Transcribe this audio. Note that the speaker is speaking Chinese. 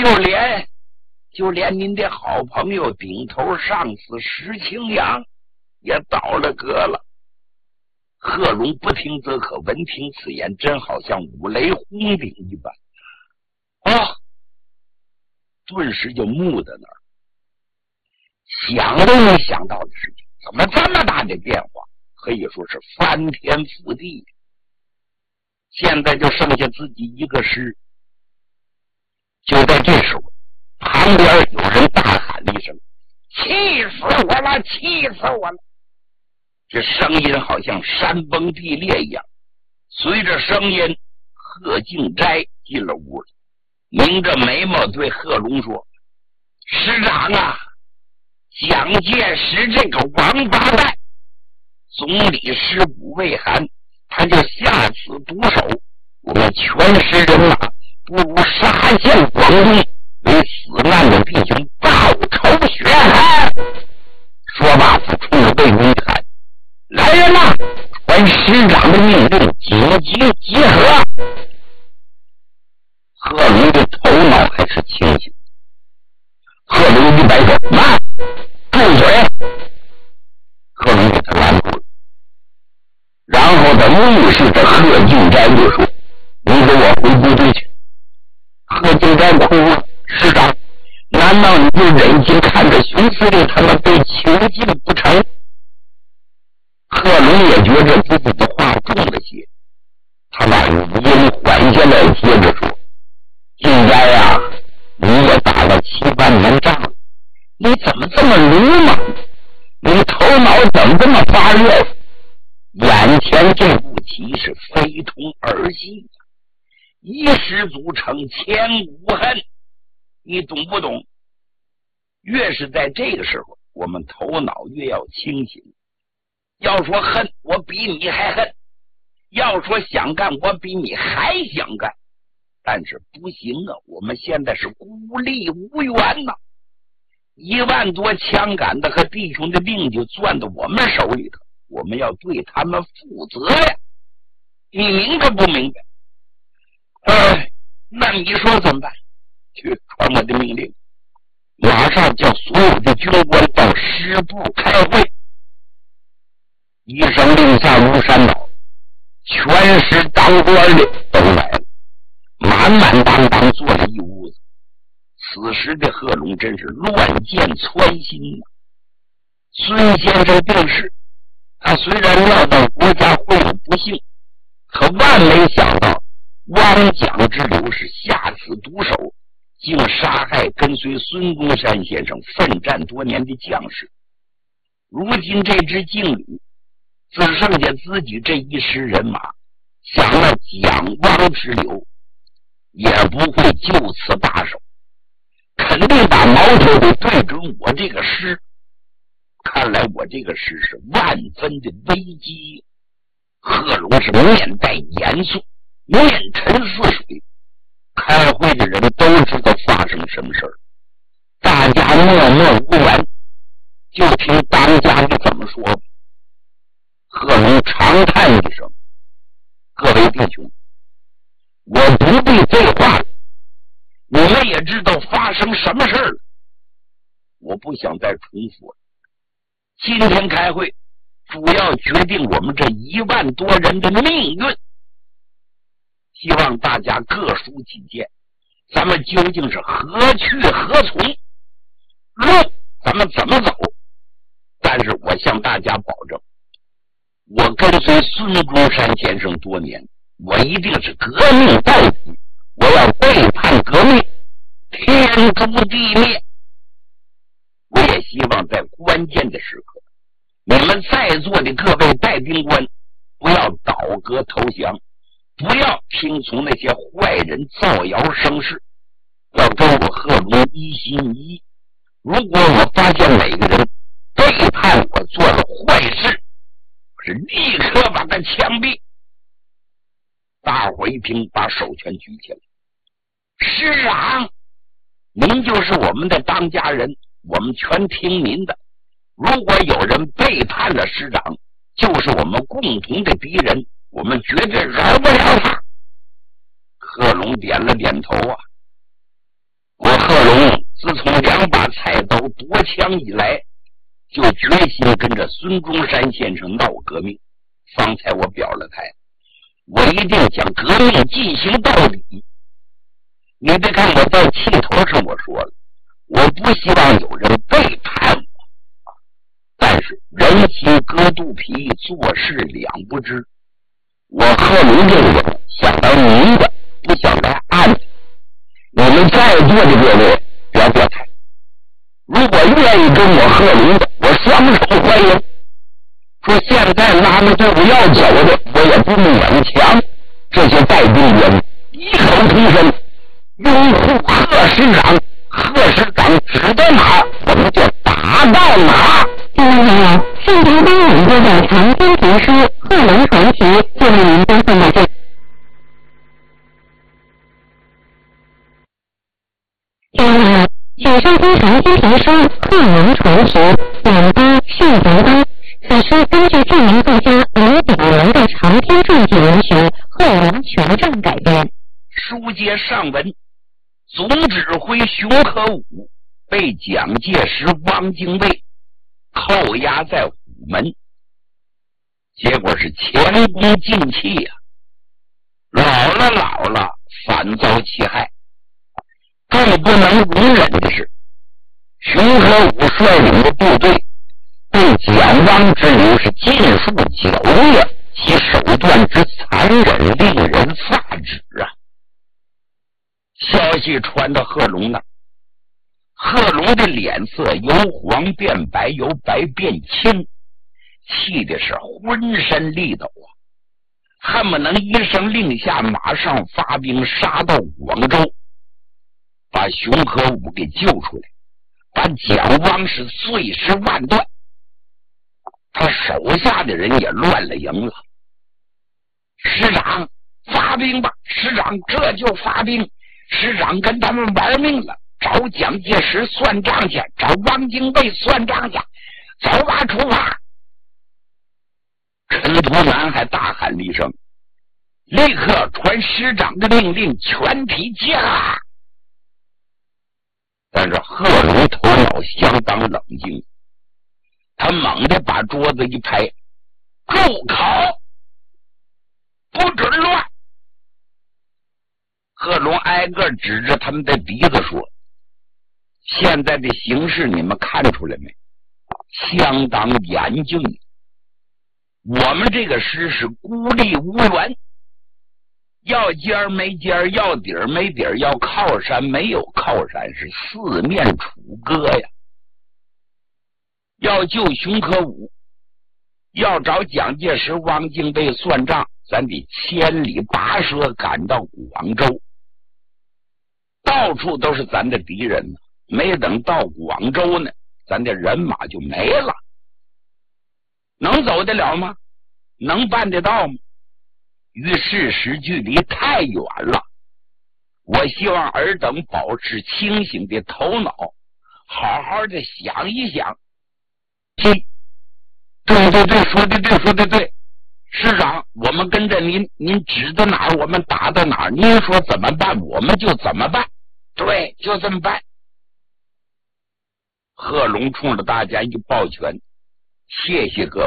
就连您的好朋友顶头上司石青阳也倒了戈了。贺龙不听则可，闻听此言，真好像五雷轰顶一般。顿时就木在那儿，想都没想到的事情，怎么这么大的变化？可以说是翻天覆地。现在就剩下自己一个师。就在这时候，旁边有人大喊了一声：“气死我了！气死我了！”这声音好像山崩地裂一样。随着声音，贺敬斋进了屋里，拧着眉毛对贺龙说：“师长啊，蒋介石这个王八蛋，总理师部魏涵，他就下此毒手，我们全师人马不如杀向广东，为死难的弟兄报仇雪恨。”说罢，他冲着魏公喊：“来人呐，传师长的命令，紧急集合！”贺龙的头脑还是清醒。贺龙一摆手：“慢，住嘴！”贺龙给他拦住了，然后他怒视着贺敬斋就说：“你给我回部队去！”贺敬斋哭了：“师长，难道你就忍心看着熊司令他们被囚禁不成？”贺龙也觉着自己的话重了些，他把语音缓下来，接着说：“敬斋啊，你也打了7万门仗了，你怎么这么鲁莽？你头脑怎么这么发热？眼前这步棋是非同儿戏，一失足成千古恨，你懂不懂？越是在这个时候，我们头脑越要清醒。要说恨，我比你还恨；要说想干，我比你还想干。但是不行啊，我们现在是孤立无援呐，1万多枪杆子和弟兄的命就攥到我们手里头，我们要对他们负责呀！你明白不明白？那你说怎么办？去传我的命令，马上叫所有的军官到师部开会。一声令下，如山倒，全师当官的都来了，满满当当坐了一屋子。此时的贺龙真是乱箭穿心呐！孙先生病逝，他虽然料到国家会有不幸，可万没想到汪蒋之流是下此毒手，竟杀害跟随孙中山先生奋战多年的将士。如今这支劲旅只剩下自己这一师人马，想了蒋汪之流，也不会就此罢手，肯定把矛头得对准我这个师。看来我这个师是万分的危机。贺龙是面带严肃，面沉似水。开会的人都知道发生什么事儿，大家默默无闻，就听当家的怎么说吧。贺龙长叹一声：“各位弟兄，我不必废话了，你们也知道发生什么事了，我不想再重复了。今天开会主要决定我们这1万多人的命运，希望大家各抒己见，咱们究竟是何去何从，路咱们怎么走？但是我向大家保证，我跟随孙中山先生多年，我一定是革命到底，我要背叛革命，天诛地灭。我也希望在关键的时刻，你们在座的各位带兵官不要倒戈投降，不要听从那些坏人造谣生事，要跟我贺龙一心一意。如果我发现哪个人背叛我，做了坏事，我是立刻把他枪毙。大伙一听，把手全举起来。师长，您就是我们的当家人，我们全听您的。如果有人背叛了师长，就是我们共同的敌人，我们绝对饶不了他。贺龙点了点头啊，我想把菜刀夺枪以来，就决心跟着孙中山先生闹革命。方才我表了态，我一定将革命进行到底。你别看我在气头上我说了，我不希望有人背叛我，但是人心隔肚皮，做事两不知。我贺龙这个人想来明的，不想来暗的。你们在座的各位不要过台，如果愿意跟我贺龙的，我双手欢迎。说现在拉着队伍要走的，我也不勉强。这些带兵员异口同声拥护贺师长，贺师长指到哪我们就打到哪。 顺平当晚就在长篇评书《贺龙传奇》就为您播送到这。请收听长篇评书《贺龙传奇》，演播盛德刚。此书根据著名作家刘炳良的长篇传记文学《贺龙全传》改编。 书接上文，总指挥熊和武被蒋介石、汪精卫扣押在虎门，结果是前功尽弃呀，老了，反遭其害。更不能容忍的是，熊和武率领的部队对蒋汪之流是尽数剿灭，其手段之残忍，令人发指啊！消息传到贺龙那，贺龙的脸色由黄变白，由白变青，气的是浑身力抖啊，恨不能一声令下，马上发兵杀到广州，把熊和武给救出来，把蒋汪是碎尸万段。他手下的人也乱了营了。师长发兵吧，师长这就发兵，师长跟他们玩命了，找蒋介石算账去，找汪精卫算账去，走吧，出发！陈图南还大喊了一声，立刻传师长的命令，全体下！但是贺龙头脑相当冷静，他猛地把桌子一拍，住口，不准乱！贺龙挨个指着他们的鼻子说，现在的形势你们看出来没？相当严峻，我们这个师是孤立无援，要尖没尖，要底没底，要靠山没有靠山，是四面楚歌呀。要救熊和武，要找蒋介石、汪精卫算账，咱得千里跋涉赶到广州，到处都是咱的敌人呢。没等到广州呢，咱的人马就没了，能走得了吗？能办得到吗？与事实距离太远了。我希望尔等保持清醒的头脑，好好的想一想。对，说的对，师长，我们跟着您指到哪儿我们打到哪儿，您说怎么办我们就怎么办，对，就这么办。贺龙冲着大家一抱拳，谢谢各位。